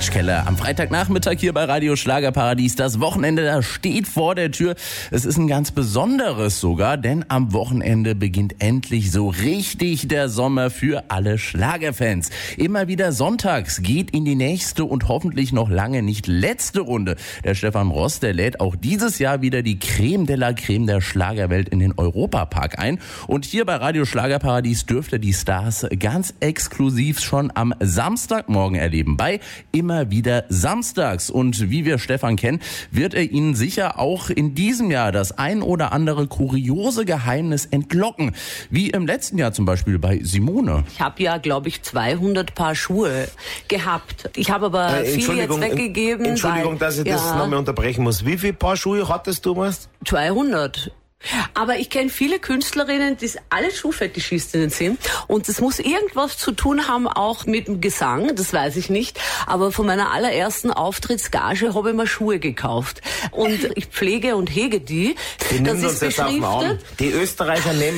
Keller. Am Freitagnachmittag hier bei Radio Schlagerparadies. Das Wochenende, da steht vor der Tür. Es ist ein ganz besonderes sogar, denn am Wochenende beginnt endlich so richtig der Sommer für alle Schlagerfans. Immer wieder sonntags geht in die nächste und hoffentlich noch lange nicht letzte Runde. Der Stefan Ross, der lädt auch dieses Jahr wieder die Creme de la Creme der Schlagerwelt in den Europapark ein. Und hier bei Radio Schlagerparadies dürft ihr die Stars ganz exklusiv schon am Samstagmorgen erleben. Bei Immer wieder samstags. Und wie wir Stefan kennen, wird er Ihnen sicher auch in diesem Jahr das ein oder andere kuriose Geheimnis entlocken. Wie im letzten Jahr zum Beispiel bei Simone. Ich habe ja, glaube ich, 200 Paar Schuhe gehabt. Ich habe aber viele jetzt weggegeben. Entschuldigung, dass ich das nochmal unterbrechen muss. Wie viele Paar Schuhe hattest du, Mast? 200. Aber ich kenne viele Künstlerinnen, die alle Schuhfetischistinnen sind. Und das muss irgendwas zu tun haben, auch mit dem Gesang, das weiß ich nicht. Aber von meiner allerersten Auftrittsgage habe ich mir Schuhe gekauft. Und ich pflege und hege die. Die nehmen uns das auf den Arm. Die Österreicher nehmen